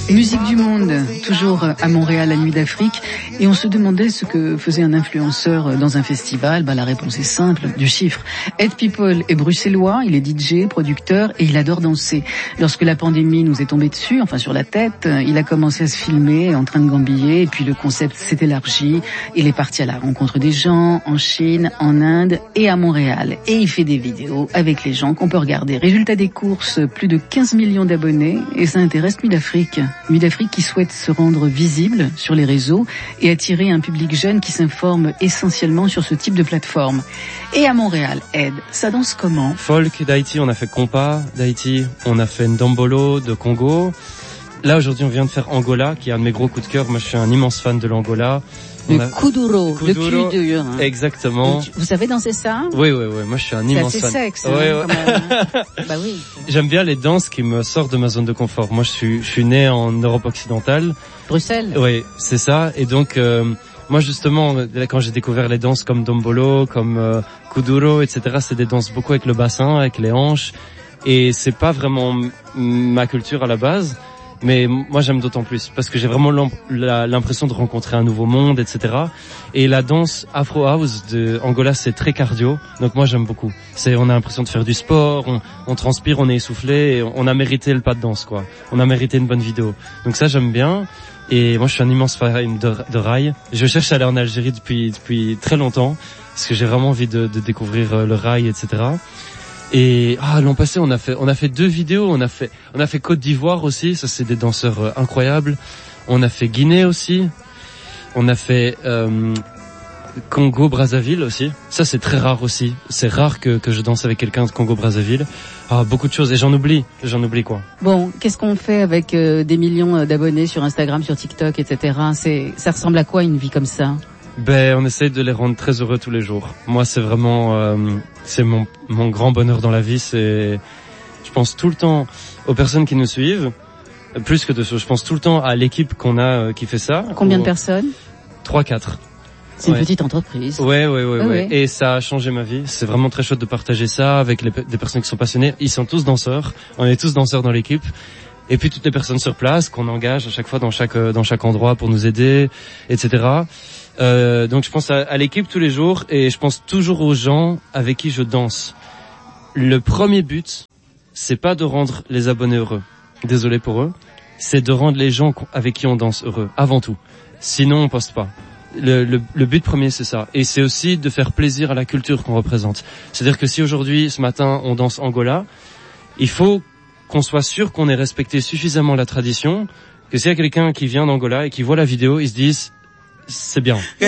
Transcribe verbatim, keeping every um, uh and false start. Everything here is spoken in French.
Musique du monde, toujours à Montréal, la Nuit d'Afrique, et on se demandait ce que faisait un influenceur dans un festival. Bah, la réponse est simple, du chiffre. Ed People est bruxellois, il est D J, producteur, et il adore danser. Lorsque la pandémie nous est tombée dessus, enfin sur la tête, il a commencé à se filmer en train de gambiller, et puis le concept s'est élargi. Il est parti à la rencontre des gens, en Chine, en Inde et à Montréal. Et il fait des vidéos avec les gens qu'on peut regarder. Résultat des courses, plus de quinze millions d'abonnés, et ça intéresse Nuit d'Afrique. Nuit d'Afrique qui souhaite se rendre visible sur les réseaux et attirer un public jeune qui s'informe essentiellement sur ce type de plateforme. Et à Montréal, Ed, ça danse comment? Folk d'Haïti, on a fait compas d'Haïti, on a fait Ndombolo de Congo. Là aujourd'hui on vient de faire Angola, qui est un de mes gros coups de cœur. Moi je suis un immense fan de l'Angola. Le a... kuduro, kuduro, le cul dur. Hein. Exactement. Vous savez danser ça? Oui, oui, oui. Moi, je suis un immense fan. C'est assez sexe. Ouais, hein, ouais. Bah oui. J'aime bien les danses qui me sortent de ma zone de confort. Moi, je suis, je suis né en Europe occidentale. Bruxelles. Oui, c'est ça. Et donc, euh, moi, justement, là, quand j'ai découvert les danses comme Ndombolo, comme euh, kuduro, et cetera, c'est des danses beaucoup avec le bassin, avec les hanches. Et c'est pas vraiment m- ma culture à la base. Mais moi j'aime d'autant plus parce que j'ai vraiment l'impression de rencontrer un nouveau monde, et cetera. Et la danse Afro House de Angola, c'est très cardio, donc moi j'aime beaucoup. C'est, on a l'impression de faire du sport, on, on transpire, on est essoufflé, et on a mérité le pas de danse, quoi. On a mérité une bonne vidéo. Donc ça j'aime bien. Et moi je suis un immense fan de, de rail. Je cherche à aller en Algérie depuis depuis très longtemps parce que j'ai vraiment envie de, de découvrir le rail, et cetera. Et ah l'an passé on a fait on a fait deux vidéos, on a fait on a fait Côte d'Ivoire aussi, ça c'est des danseurs euh, incroyables. On a fait Guinée aussi. On a fait euh, Congo Brazzaville aussi. Ça c'est très rare aussi. C'est rare que que je danse avec quelqu'un de Congo Brazzaville. Ah beaucoup de choses et j'en oublie, j'en oublie quoi. Bon, qu'est-ce qu'on fait avec euh, des millions d'abonnés sur Instagram, sur TikTok, et cetera. C'est ça ressemble à quoi une vie comme ça? Ben, on essaye de les rendre très heureux tous les jours. Moi, c'est vraiment, euh, c'est mon mon grand bonheur dans la vie. C'est, je pense tout le temps aux personnes qui nous suivent, plus que de choses. Je pense tout le temps à l'équipe qu'on a euh, qui fait ça. Combien on... de personnes? Trois, quatre. C'est ouais. Une petite entreprise. Ouais, ouais, ouais, ah, ouais. ouais. Et ça a changé ma vie. C'est vraiment très chouette de partager ça avec les, des personnes qui sont passionnées. Ils sont tous danseurs. On est tous danseurs dans l'équipe. Et puis toutes les personnes sur place qu'on engage à chaque fois dans chaque dans chaque endroit pour nous aider, et cetera. Euh, donc je pense à, à l'équipe tous les jours et je pense toujours aux gens avec qui je danse. Le premier but, c'est pas de rendre les abonnés heureux. Désolé pour eux. C'est de rendre les gens avec qui on danse heureux, avant tout. Sinon, on poste pas. Le, le, le but premier, c'est ça. Et c'est aussi de faire plaisir à la culture qu'on représente. C'est-à-dire que si aujourd'hui, ce matin, on danse Angola, il faut qu'on soit sûr qu'on ait respecté suffisamment la tradition, que s'il y a quelqu'un qui vient d'Angola et qui voit la vidéo, ils se disent c'est bien.